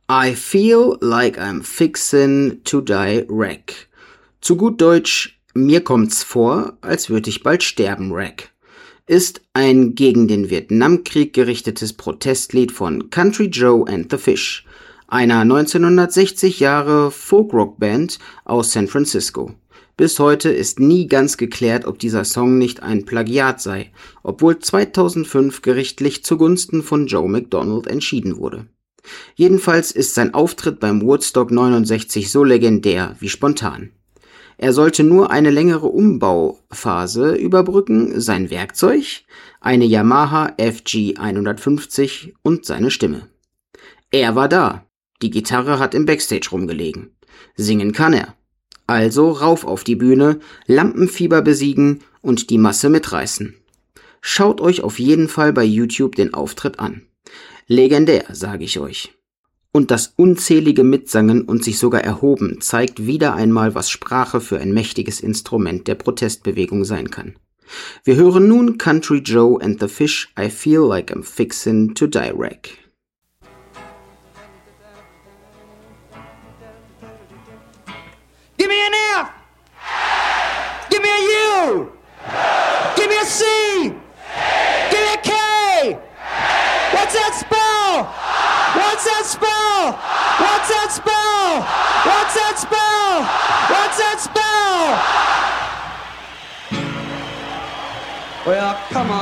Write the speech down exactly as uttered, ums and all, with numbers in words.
I feel like I'm fixin' to die wreck. Zu gut Deutsch, mir kommt's vor, als würde ich bald sterben, wreck. Ist ein gegen den Vietnamkrieg gerichtetes Protestlied von Country Joe and the Fish, einer neunzehnhundertsechzig Jahre Folkrock-Band aus San Francisco. Bis heute ist nie ganz geklärt, ob dieser Song nicht ein Plagiat sei, obwohl zweitausendfünf gerichtlich zugunsten von Joe McDonald entschieden wurde. Jedenfalls ist sein Auftritt beim Woodstock neunundsechzig so legendär wie spontan. Er sollte nur eine längere Umbauphase überbrücken, sein Werkzeug, eine Yamaha F G hundertfünfzig und seine Stimme. Er war da, die Gitarre hat im Backstage rumgelegen. Singen kann er. Also rauf auf die Bühne, Lampenfieber besiegen und die Masse mitreißen. Schaut euch auf jeden Fall bei YouTube den Auftritt an. Legendär, sage ich euch. Und das unzählige Mitsangen und sich sogar erhoben zeigt wieder einmal, was Sprache für ein mächtiges Instrument der Protestbewegung sein kann. Wir hören nun Country Joe and the Fish, I feel like I'm fixin' to die wreck. Give me an F! Give me a U! Give me a C! Give me a K! What's that spell? What's that spell? What's that spell? What's that spell? What's that spell? Well, come on.